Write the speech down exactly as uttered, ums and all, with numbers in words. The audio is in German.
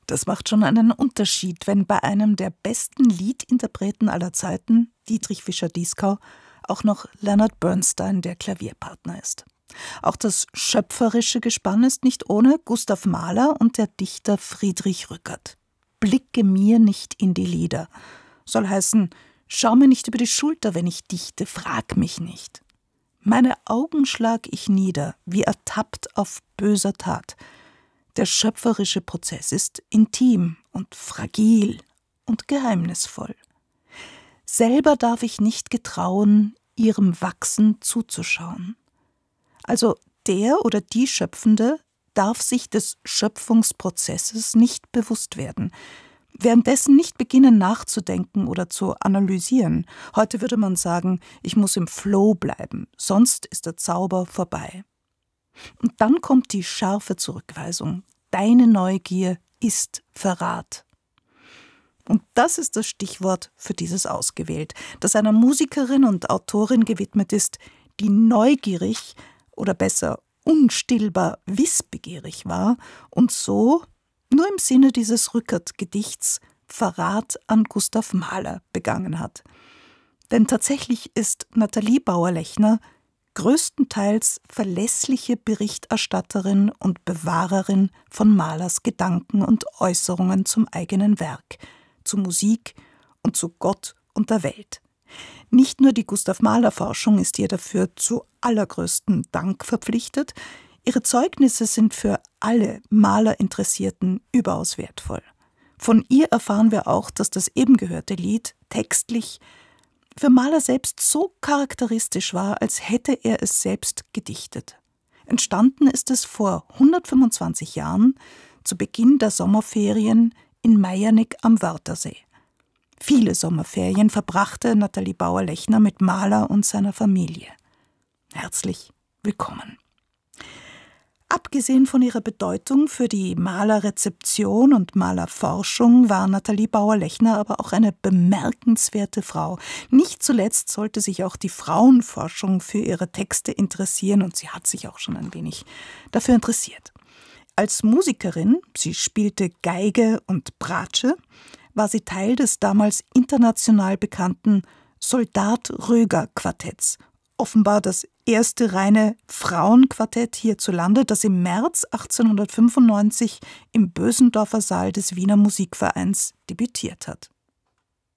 Das macht schon einen Unterschied, wenn bei einem der besten Liedinterpreten aller Zeiten, Dietrich Fischer-Dieskau, auch noch Leonard Bernstein der Klavierpartner ist. Auch das schöpferische Gespann ist nicht ohne Gustav Mahler und der Dichter Friedrich Rückert. Blicke mir nicht in die Lieder, soll heißen, schau mir nicht über die Schulter, wenn ich dichte, frag mich nicht. Meine Augen schlag ich nieder, wie ertappt auf böser Tat. Der schöpferische Prozess ist intim und fragil und geheimnisvoll. Selber darf ich nicht getrauen, ihrem Wachsen zuzuschauen. Also der oder die Schöpfende darf sich des Schöpfungsprozesses nicht bewusst werden, währenddessen nicht beginnen nachzudenken oder zu analysieren. Heute würde man sagen, ich muss im Flow bleiben, sonst ist der Zauber vorbei. Und dann kommt die scharfe Zurückweisung. Deine Neugier ist Verrat. Und das ist das Stichwort für dieses Ausgewählt, das einer Musikerin und Autorin gewidmet ist, die neugierig oder besser unstillbar wissbegierig war und so, nur im Sinne dieses Rückert-Gedichts, Verrat an Gustav Mahler begangen hat. Denn tatsächlich ist Nathalie Bauer-Lechner größtenteils verlässliche Berichterstatterin und Bewahrerin von Mahlers Gedanken und Äußerungen zum eigenen Werk, zu Musik und zu Gott und der Welt. Nicht nur die Gustav-Mahler-Forschung ist ihr dafür zu allergrößtem Dank verpflichtet, ihre Zeugnisse sind für alle Mahlerinteressierten überaus wertvoll. Von ihr erfahren wir auch, dass das eben gehörte Lied textlich für Mahler selbst so charakteristisch war, als hätte er es selbst gedichtet. Entstanden ist es vor hundertfünfundzwanzig Jahren, zu Beginn der Sommerferien in Meijernick am Wörthersee. Viele Sommerferien verbrachte Nathalie Bauer-Lechner mit Mahler und seiner Familie. Herzlich willkommen. Abgesehen von ihrer Bedeutung für die Mahler-Rezeption und Mahler-Forschung war Nathalie Bauer-Lechner aber auch eine bemerkenswerte Frau. Nicht zuletzt sollte sich auch die Frauenforschung für ihre Texte interessieren und sie hat sich auch schon ein wenig dafür interessiert. Als Musikerin, sie spielte Geige und Bratsche, war sie Teil des damals international bekannten Soldat-Röger-Quartetts, offenbar das erste reine Frauenquartett hierzulande, das im März achtzehnhundertfünfundneunzig im Bösendorfer Saal des Wiener Musikvereins debütiert hat.